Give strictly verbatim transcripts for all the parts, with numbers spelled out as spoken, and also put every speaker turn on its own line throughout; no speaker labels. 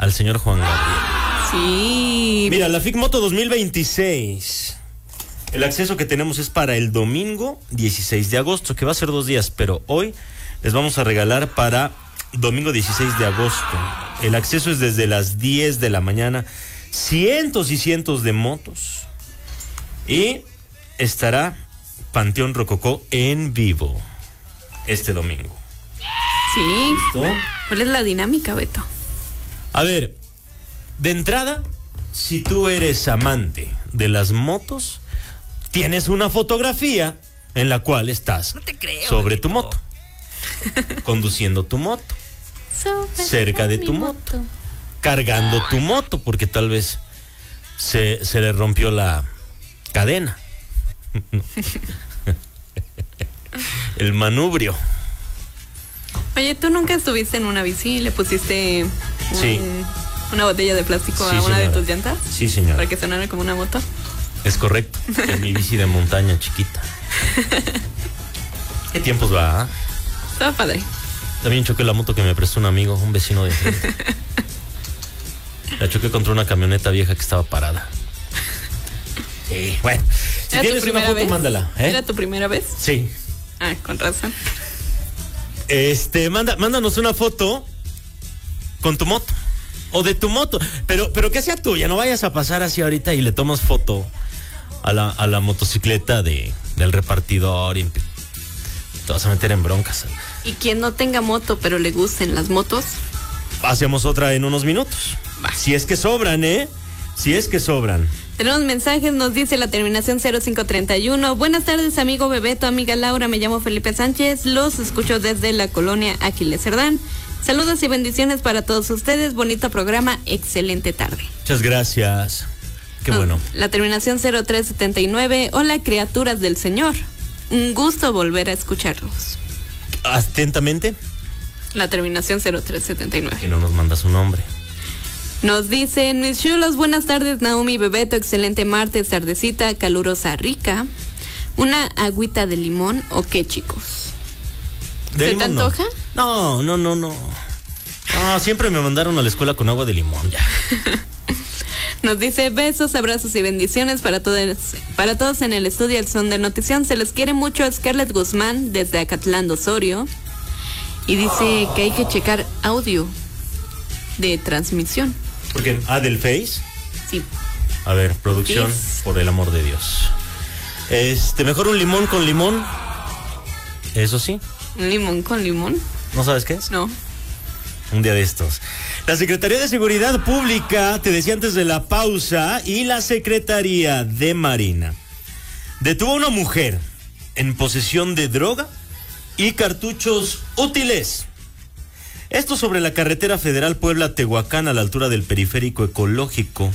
al señor Juan Gabriel.
Sí.
Mira, la FICMoto dos mil veintiséis. El acceso que tenemos es para el domingo dieciséis de agosto, que va a ser dos días, pero hoy les vamos a regalar para domingo dieciséis de agosto. El acceso es desde las diez de la mañana, cientos y cientos de motos. Y estará Panteón Rococó en vivo este domingo.
Sí.
¿Listo?
¿Cuál es la dinámica, Beto?
A ver, de entrada, si tú eres amante de las motos, tienes una fotografía en la cual estás
No te creo,
sobre
Beto.
tu moto, conduciendo tu moto, cerca de tu moto, cargando tu moto, porque tal vez se, se le rompió la cadena. El manubrio.
Oye, ¿tú nunca estuviste en una bici y le pusiste un-
Sí.
una botella de plástico
Sí,
a una
señora.
de tus llantas?
Sí, señora.
Para que sonara como una moto.
Es correcto. En mi bici de montaña chiquita. ¿Qué tiempos va? ah?
Estaba padre.
También choqué la moto que me prestó un amigo, un vecino de enfrente. La choqué contra una camioneta vieja que estaba parada. Sí, bueno. Si
¿Era tu
tienes una
primera
foto,
vez?
mándala. ¿eh?
¿Era tu primera vez?
Sí.
Ah, con razón.
Este, manda, mándanos una foto con tu moto. O de tu moto. Pero, pero que sea tuya, no vayas a pasar así ahorita y le tomas foto a la, a la motocicleta de, del repartidor y te vas a meter en broncas.
Y quien no tenga moto, pero le gusten las motos,
Hacemos otra en unos minutos.
Va.
Si es que sobran, ¿eh? Si es que sobran.
tenemos mensajes, nos dice la terminación cero cinco treinta y uno. Buenas tardes, amigo Bebeto, amiga Laura, me llamo Felipe Sánchez, los escucho desde la colonia Aquiles Cerdán. Saludos y bendiciones para todos ustedes, bonito programa, excelente tarde.
Muchas gracias. Qué
Ah,
bueno.
La terminación cero tres setenta y nueve. Hola, criaturas del Señor. Un gusto volver a escucharlos.
Atentamente.
La terminación cero tres setenta y nueve.
Que no nos manda su nombre.
Nos dicen, mis chulos, buenas tardes, Naomi, Bebeto, excelente martes, tardecita, calurosa, rica. ¿Una agüita de limón o qué, chicos?
¿De
¿Se te
limón, no?
antoja?
No, no, no, no. No, siempre me mandaron a la escuela con agua de limón, ya.
Nos dice, besos, abrazos y bendiciones para todos, para todos en el estudio El Son de Notición. Se les quiere mucho, Scarlett Guzmán, desde Acatlán de Osorio. Y dice que hay que checar audio de transmisión.
¿Por qué? Ah, del Face.
Sí.
A ver, producción,
Yes.
por el amor de Dios. Este, mejor un limón con limón. Eso sí.
¿Un limón con limón?
¿No sabes qué es?
No.
Un día de estos. La Secretaría de Seguridad Pública, te decía antes de la pausa, y la Secretaría de Marina detuvo a una mujer en posesión de droga y cartuchos útiles. Esto sobre la carretera federal Puebla-Tehuacán, a la altura del periférico ecológico.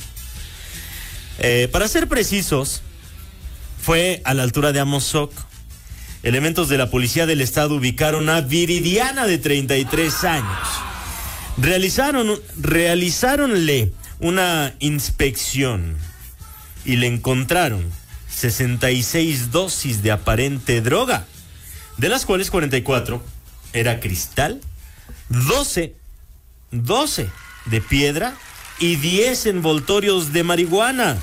Eh, para ser precisos, fue a la altura de Amozoc. Elementos de la Policía del Estado ubicaron a Viridiana, de treinta y tres años. Realizaron, realizaronle una inspección y le encontraron sesenta y seis dosis de aparente droga, de las cuales cuarenta y cuatro era cristal, doce, doce de piedra y diez envoltorios de marihuana.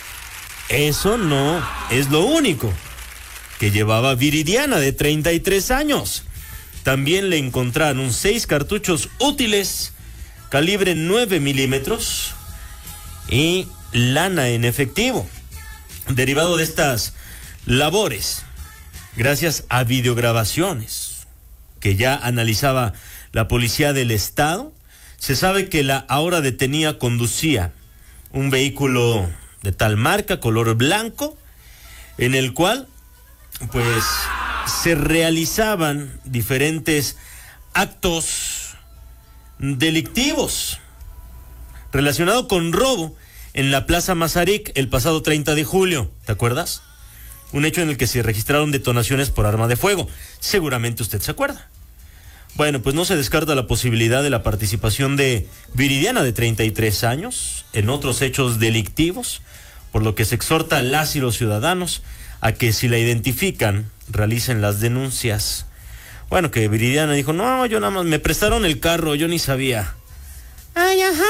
Eso no es lo único que llevaba Viridiana, de treinta y tres años. También le encontraron seis cartuchos útiles, calibre nueve milímetros y lana en efectivo. Derivado de estas labores, gracias a videograbaciones que ya analizaba la Policía del Estado, se sabe que la ahora detenida conducía un vehículo de tal marca, color blanco, en el cual pues se realizaban diferentes actos delictivos relacionados con robo en la Plaza Mazarik el pasado treinta de julio, ¿te acuerdas? Un hecho en el que se registraron detonaciones por arma de fuego. Seguramente usted se acuerda. Bueno, pues no se descarta la posibilidad de la participación de Viridiana, de treinta y tres años, en otros hechos delictivos, por lo que se exhorta a las y los ciudadanos a que, si la identifican, realicen las denuncias. Bueno, que Viridiana dijo, no, yo nada más me prestaron el carro, yo ni sabía. Ay, ajá.